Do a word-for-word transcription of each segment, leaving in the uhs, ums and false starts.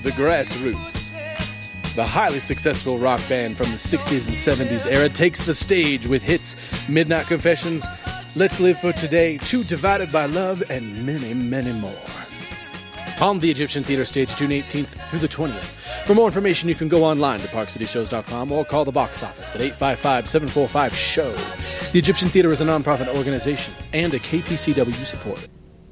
The Grassroots. The highly successful rock band from the sixties and seventies era takes the stage with hits Midnight Confessions, Let's Live for Today, Two Divided by Love, and many, many more. On the Egyptian Theater stage, June eighteenth through the twentieth. For more information, you can go online to park city shows dot com or call the box office at eight five five, seven four five, S H O W. The Egyptian Theater is a nonprofit organization and a K P C W supporter.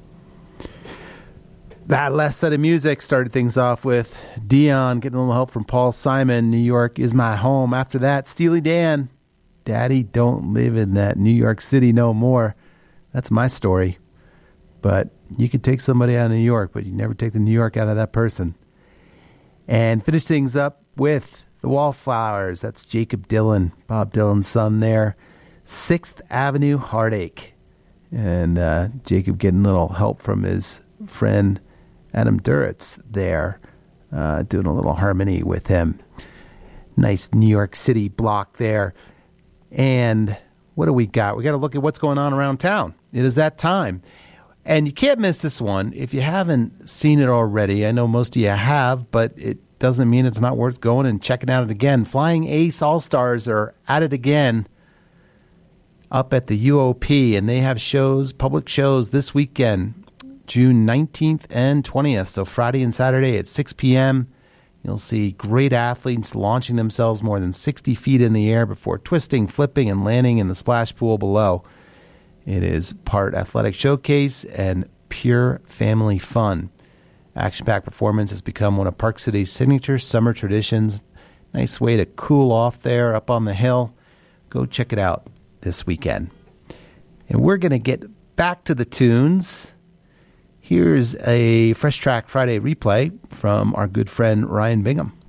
That last set of music started things off with Dion getting a little help from Paul Simon, New York is my home. After that, Steely Dan, Daddy Don't Live in That New York City No More. That's my story. But you could take somebody out of New York, but you never take the New York out of that person. And finish things up with the Wallflowers. That's Jacob Dylan, Bob Dylan's son there. Sixth Avenue Heartache. And uh, Jacob getting a little help from his friend Adam Duritz there, uh, doing a little harmony with him. Nice New York City block there. And what do we got? We got to look at what's going on around town. It is that time. And you can't miss this one if you haven't seen it already. I know most of you have, but it doesn't mean it's not worth going and checking out it again. Flying Ace All-Stars are at it again up at the U O P, and they have shows, public shows this weekend, June nineteenth and twentieth. So Friday and Saturday at six p.m. You'll see great athletes launching themselves more than sixty feet in the air before twisting, flipping, and landing in the splash pool below. It is part athletic showcase and pure family fun. Action-packed performance has become one of Park City's signature summer traditions. Nice way to cool off there up on the hill. Go check it out this weekend. And we're going to get back to the tunes. Here's a Fresh Track Friday replay from our good friend Ryan Bingham.